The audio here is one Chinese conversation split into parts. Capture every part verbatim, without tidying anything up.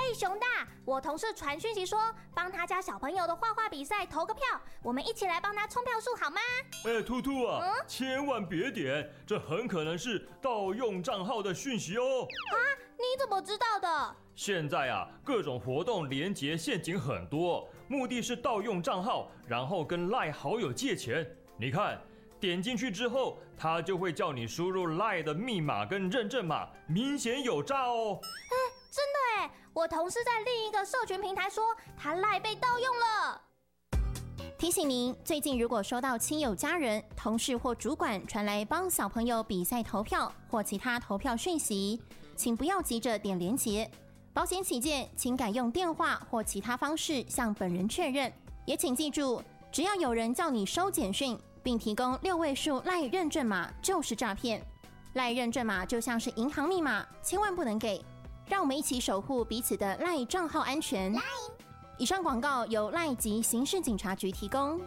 嘿，熊大，我同事传讯息说，帮他家小朋友的画画比赛投个票，我们一起来帮他冲票数好吗？ 哎，兔兔啊、嗯，千万别点，这很可能是盗用账号的讯息哦。 啊，你怎么知道的？ 现在啊，各种活动连结陷阱很多，目的是盗用账号，然后跟 LINE 好友借钱。你看，点进去之后，他就会叫你输入 LINE 的密码跟认证码，明显有诈哦。 哎，真的哎，我同事在另一个社群平台说，他 LINE 被盗用了。 提醒您，最近如果收到亲友、家人、同事或主管传来帮小朋友比赛投票或其他投票讯息，请不要急着点连结。保险起见，请改用电话或其他方式向本人确认。也请记住，只要有人叫你收简讯，并提供六位数 LINE 认证码，就是诈骗。LINE 认证码就像是银行密码，千万不能给。让我们一起守护彼此的 LINE 账号安全。以上广告由 LINE 及刑事警察局提供。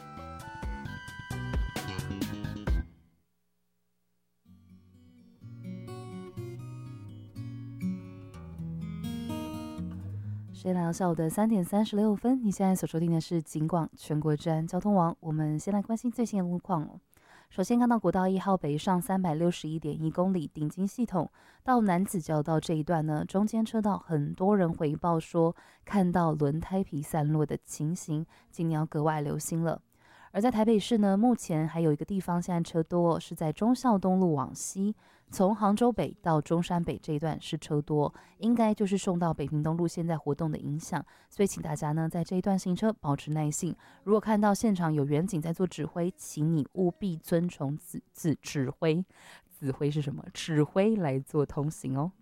时间来到下午的三点三十六分，你现在所收听的是警广全国治安交通网。我们先来关心最新的路况哦。首先看到国道一号北上三百六十一点一公里顶金系统到南子交道这一段呢，中间车道很多人回报说看到轮胎皮散落的情形，今年要格外留心了。而在台北市呢，目前还有一个地方现在车多、哦、是在忠孝东路往西，从杭州北到中山北这一段是车多，应该就是受到北平东路现在活动的影响，所以请大家呢在这一段行车保持耐性。如果看到现场有员警在做指挥，请你务必遵从指指指挥，指挥是什么？指挥来做通行哦。